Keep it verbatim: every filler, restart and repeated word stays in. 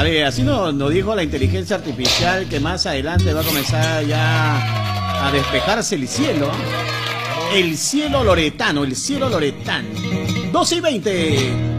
ver, así nos, nos dijo la inteligencia artificial que más adelante va a comenzar ya a despejarse el cielo. El cielo loretano, el cielo loretano. doce y veinte.